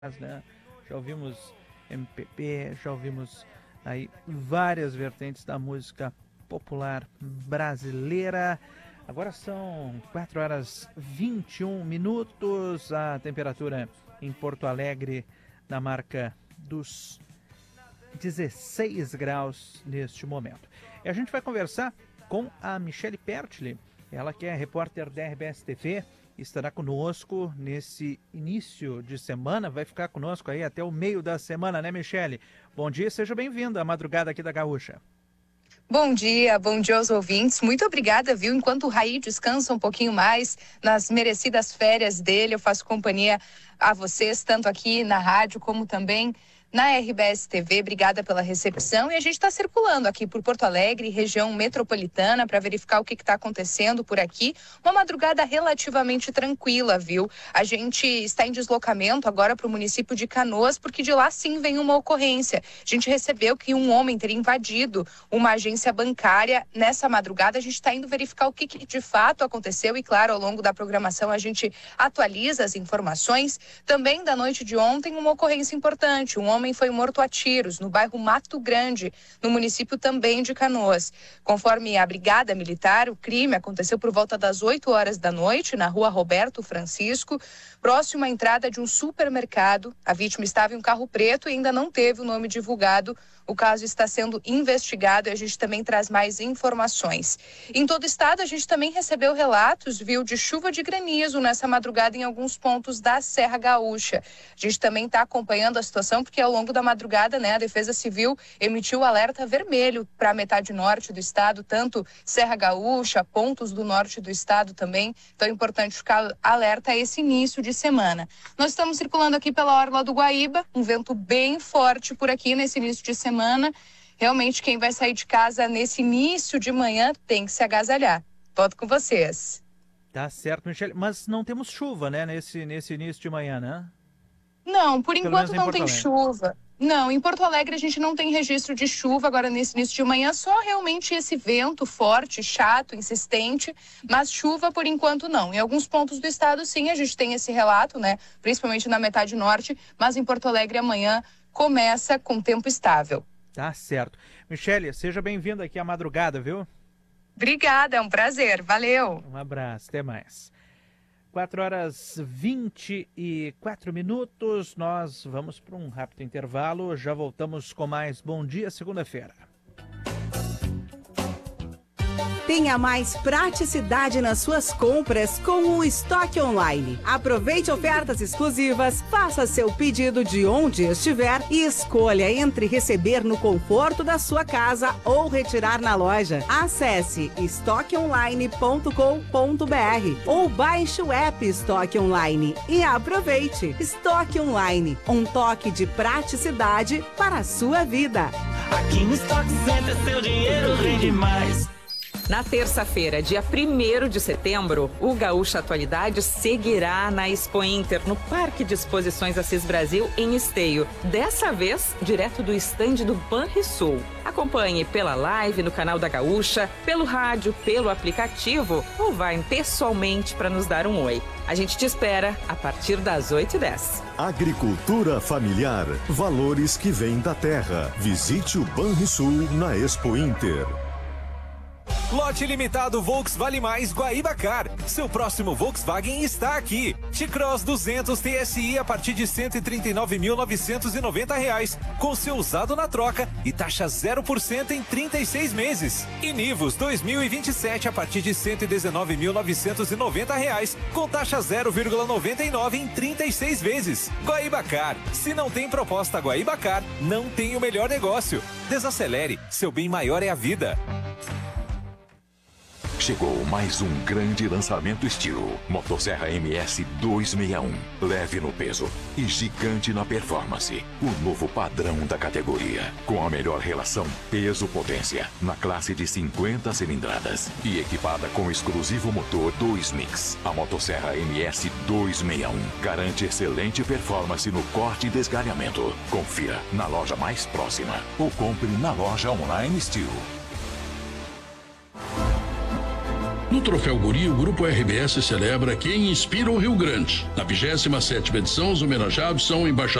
né? Já ouvimos MPB, já ouvimos aí várias vertentes da música popular brasileira. Agora são 4 horas 21 minutos, a temperatura em Porto Alegre na marca dos 16 graus neste momento. E a gente vai conversar com a Michele Pertile, ela que é repórter da RBS TV, estará conosco nesse início de semana, vai ficar conosco aí até o meio da semana, né, Michele? Bom dia, seja bem-vinda à madrugada aqui da Gaúcha. Bom dia aos ouvintes. Muito obrigada, viu? Enquanto o Raí descansa um pouquinho mais nas merecidas férias dele, eu faço companhia a vocês, tanto aqui na rádio como também na RBS TV. Obrigada pela recepção. E a gente está circulando aqui por Porto Alegre, região metropolitana, para verificar o que está acontecendo por aqui. Uma madrugada relativamente tranquila, viu? A gente está em deslocamento agora para o município de Canoas, porque de lá sim vem uma ocorrência. A gente recebeu que um homem teria invadido uma agência bancária nessa madrugada. A gente está indo verificar o que de fato aconteceu e, claro, ao longo da programação a gente atualiza as informações. Também da noite de ontem, uma ocorrência importante. Um homem foi morto a tiros no bairro Mato Grande, no município também de Canoas. Conforme a Brigada Militar, o crime aconteceu por volta das 8 horas da noite, na rua Roberto Francisco, próximo à entrada de um supermercado. A vítima estava em um carro preto e ainda não teve o nome divulgado. O caso está sendo investigado e a gente também traz mais informações. Em todo o estado, a gente também recebeu relatos, viu, de chuva de granizo nessa madrugada em alguns pontos da Serra Gaúcha. A gente também está acompanhando a situação porque ao longo da madrugada, né, a Defesa Civil emitiu alerta vermelho para a metade norte do estado, tanto Serra Gaúcha, pontos do norte do estado também. Então é importante ficar alerta a esse início de semana. Nós estamos circulando aqui pela orla do Guaíba, um vento bem forte por aqui nesse início de semana. Realmente, quem vai sair de casa nesse início de manhã tem que se agasalhar. Volto com vocês. Tá certo, Michele, mas não temos chuva, né, nesse início de manhã, né? Não, por enquanto não tem chuva. Não, em Porto Alegre a gente não tem registro de chuva agora nesse início de manhã, só realmente esse vento forte, chato, insistente, mas chuva por enquanto não. Em alguns pontos do estado sim, a gente tem esse relato, né, principalmente na metade norte, mas em Porto Alegre amanhã começa com tempo estável. Tá certo. Michele, seja bem-vinda aqui à madrugada, viu? Obrigada, é um prazer, valeu. Um abraço, até mais. 4 horas 24 minutos, nós vamos para um rápido intervalo, já voltamos com mais Bom Dia Segunda-feira. Tenha mais praticidade nas suas compras com o Estoque Online. Aproveite ofertas exclusivas, faça seu pedido de onde estiver e escolha entre receber no conforto da sua casa ou retirar na loja. Acesse estoqueonline.com.br ou baixe o app Estoque Online e aproveite. Estoque Online, um toque de praticidade para a sua vida. Aqui no Stock Center seu dinheiro rende mais. Na terça-feira, dia 1º de setembro, o Gaúcha Atualidade seguirá na Expo Inter, no Parque de Exposições Assis Brasil, em Esteio. Dessa vez, direto do estande do Banrisul. Acompanhe pela live no canal da Gaúcha, pelo rádio, pelo aplicativo ou vá pessoalmente para nos dar um oi. A gente te espera a partir das 8h10. Agricultura familiar, valores que vêm da terra. Visite o Banrisul na Expo Inter. Lote limitado Volks Vale Mais Guaíba-Car. Seu próximo Volkswagen está aqui. T-Cross 200 TSI a partir de R$ 139.990, com seu usado na troca e taxa 0% em 36 meses. E Nivus 2027 a partir de R$ 119.990, com taxa 0,99 em 36 vezes. Guaíba-Car. Se não tem proposta Guaíba-Car, não tem o melhor negócio. Desacelere. Seu bem maior é a vida. Chegou mais um grande lançamento estilo. Motosserra MS 261. Leve no peso e gigante na performance. O novo padrão da categoria. Com a melhor relação peso-potência. Na classe de 50 cilindradas. E equipada com o exclusivo motor 2 Mix. A Motosserra MS 261. Garante excelente performance no corte e desgalhamento. Confira na loja mais próxima. Ou compre na loja online Steel. No Troféu Guri, o Grupo RBS celebra quem inspira o Rio Grande. Na 27ª edição, os homenageados são